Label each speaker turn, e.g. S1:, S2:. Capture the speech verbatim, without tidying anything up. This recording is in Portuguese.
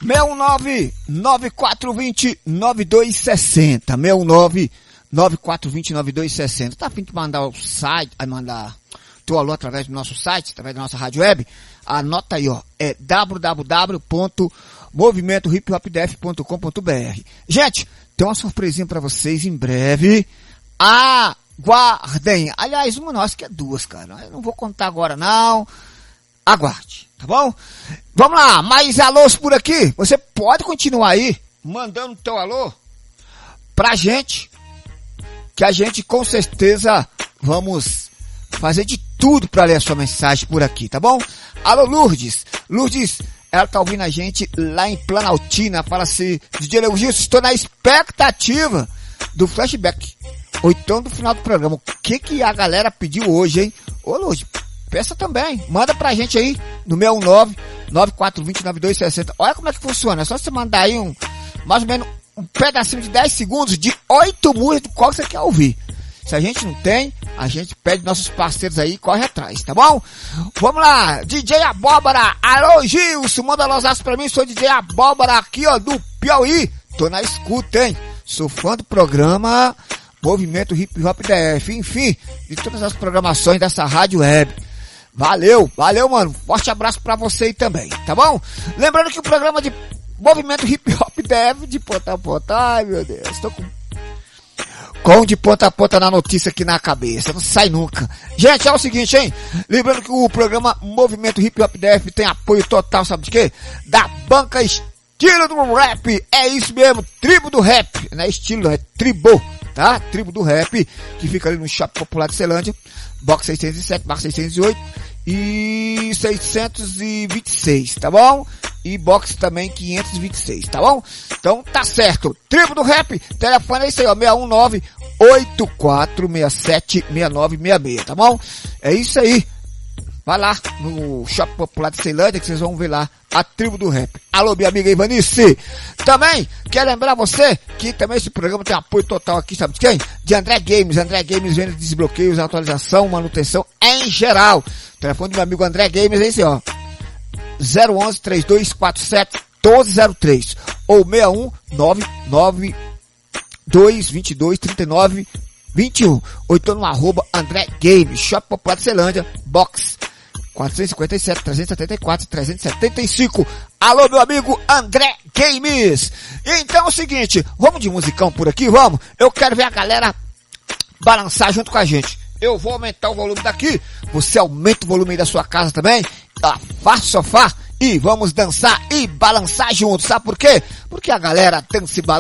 S1: seis um nove, nove quatro dois zero, nove dois seis zero. seis um nove, nove quatro dois zero, nove dois seis zero. Tá a fim de mandar o site, aí mandar teu alô através do nosso site, através da nossa rádio web? Anota aí, ó. É w w w ponto movimento hip hop d f ponto com ponto b r. Gente, tem uma surpresinha pra vocês em breve. Aguardem. Aliás, uma nossa que é duas, cara. Eu não vou contar agora, não. Aguarde, tá bom? Vamos lá, mais alôs por aqui. Você pode continuar aí, mandando teu alô pra gente, que a gente com certeza vamos fazer de tudo pra ler a sua mensagem por aqui, tá bom? Alô, Lourdes. Lourdes, ela tá ouvindo a gente lá em Planaltina. Fala assim, D J Leogilson, estou na expectativa do flashback, ou então do final do programa. O que que a galera pediu hoje, hein? Ô, Lourdes, peça também. Manda pra gente aí no seis um nove, nove quatro dois zero, nove dois seis zero. Olha como é que funciona. É só você mandar aí um, mais ou menos, um pedacinho de dez segundos de oito músicas do qual você quer ouvir. Se a gente não tem, a gente pede nossos parceiros aí e corre atrás, tá bom? Vamos lá, D J Abóbora. Alô, Gilson, manda losaço pra mim. Sou D J Abóbora aqui, ó, do Piauí. Tô na escuta, hein? Sou fã do programa Movimento Hip Hop D F. Enfim, de todas as programações dessa rádio web. Valeu, valeu, mano. Forte abraço pra você aí também, tá bom? Lembrando que o programa de Movimento Hip Hop D F de ponta a ponta. Ai, meu Deus, tô com... com de ponta a ponta na notícia aqui na cabeça. Não sai nunca. Gente, é o seguinte, hein? Lembrando que o programa Movimento Hip Hop D F tem apoio total, sabe de quê? Da Banca Estilo do Rap. É isso mesmo, Tribo do Rap. Não é estilo, não, é tribo, tá? Tribo do Rap, que fica ali no Shopping Popular de Ceilândia. Box seiscentos e sete, barra seiscentos e oito e seiscentos e vinte e seis, tá bom? E box também quinhentos e vinte e seis, tá bom? Então tá certo. Tribo do Rap, telefone é isso aí, ó, seis um nove, oito quatro seis sete, seis nove seis seis, tá bom? É isso aí. Vai lá no Shopping Popular de Ceilândia que vocês vão ver lá a Tribo do Rap. Alô, minha amiga Ivanice. Também quero lembrar você que também esse programa tem apoio total aqui, sabe de quem? De André Games. André Games vende desbloqueios, atualização, manutenção em geral. O telefone do meu amigo André Games é esse, ó. zero onze, três dois quatro sete, um dois zero três ou seis um nove nove dois dois dois, três nove dois um. Ou então no arroba André Games, Shopping Popular de Ceilândia, box quatrocentos e cinquenta e sete, trezentos e setenta e quatro, trezentos e setenta e cinco. Alô, meu amigo André Games. Então é o seguinte, vamos de musicão por aqui, vamos? Eu quero ver a galera balançar junto com a gente. Eu vou aumentar o volume daqui, você aumenta o volume aí da sua casa também, afasta o sofá e vamos dançar e balançar juntos. Sabe por quê? Porque a galera dança e balança